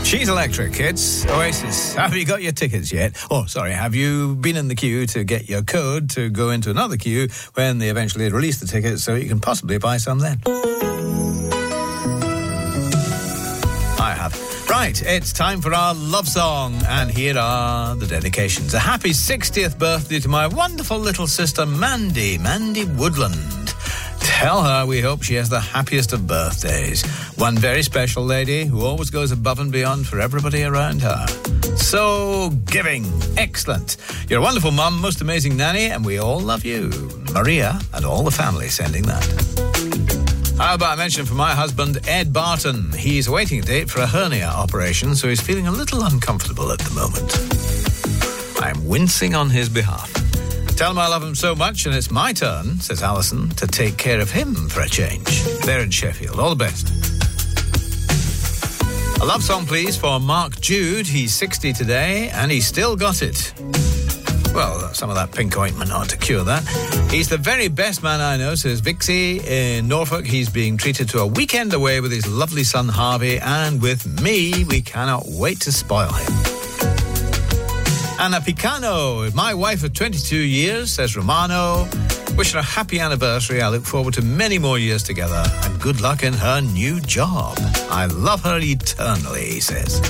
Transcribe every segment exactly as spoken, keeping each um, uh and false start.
She's Electric. It's Oasis. Have you got your tickets yet? Oh, sorry, have you been in the queue to get your code to go into another queue when they eventually release the tickets so you can possibly buy some then? I have. Right, it's time for our love song, and here are the dedications. A happy sixtieth birthday to my wonderful little sister, Mandy, Mandy Woodland. Tell her we hope she has the happiest of birthdays. One very special lady who always goes above and beyond for everybody around her. So giving. Excellent. You're a wonderful mum, most amazing nanny, and we all love you. Maria and all the family sending that. How about I mention for my husband, Ed Barton? He's awaiting a date for a hernia operation, so he's feeling a little uncomfortable at the moment. I'm wincing on his behalf. Tell him I love him so much, and it's my turn, says Alison, to take care of him for a change. They're in Sheffield. All the best. A love song, please, for Mark Jude. He's sixty today, and he's still got it. Well, some of that pink ointment ought to cure that. He's the very best man I know, says Vixie. In Norfolk, he's being treated to a weekend away with his lovely son Harvey, and with me, we cannot wait to spoil him. Anna Picano, my wife of twenty-two years, says Romano. Wish her a happy anniversary. I look forward to many more years together, and good luck in her new job. I love her eternally, he says.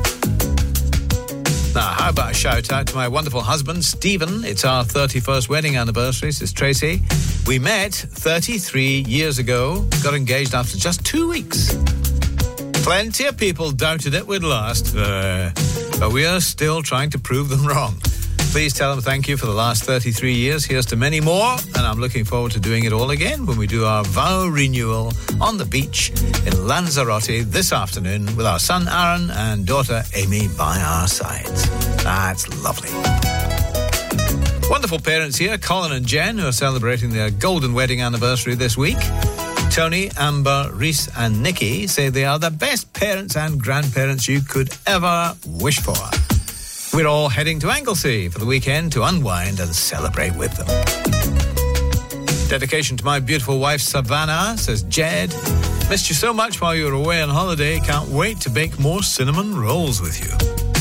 Now, how about a shout out to my wonderful husband, Stephen? It's our thirty-first wedding anniversary, says Tracy. We met thirty-three years ago, got engaged after just two weeks. Plenty of people doubted it would last, uh, but we are still trying to prove them wrong. Please tell them thank you for the last thirty-three years. Here's to many more, and I'm looking forward to doing it all again when we do our vow renewal on the beach in Lanzarote this afternoon with our son Aaron and daughter Amy by our sides. That's lovely. Wonderful parents here, Colin and Jen, who are celebrating their golden wedding anniversary this week. Tony, Amber, Reese and Nikki say they are the best parents and grandparents you could ever wish for. We're all heading to Anglesey for the weekend to unwind and celebrate with them. Dedication to my beautiful wife, Savannah, says Jed. Missed you so much while you were away on holiday. Can't wait to bake more cinnamon rolls with you.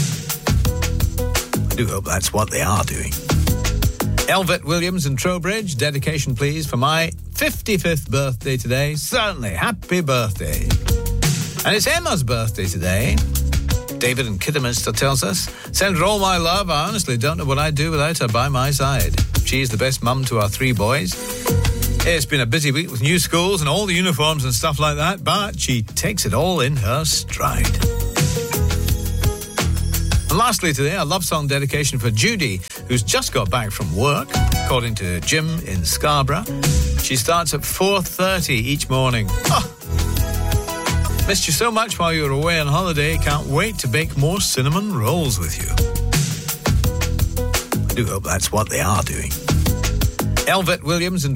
I do hope that's what they are doing. Elvet Williams in Trowbridge. Dedication, please, for my fifty-fifth birthday today. Certainly, happy birthday. And it's Emma's birthday today. David in Kidderminster tells us, send her all my love. I honestly don't know what I'd do without her by my side. She's the best mum to our three boys. It's been a busy week with new schools and all the uniforms and stuff like that, but she takes it all in her stride. And lastly today, a love song dedication for Judy, who's just got back from work, according to Jim in Scarborough. She starts at four thirty each morning. Oh, missed you so much while you were away on holiday. Can't wait to bake more cinnamon rolls with you. I do hope that's what they are doing. Elvet Williams and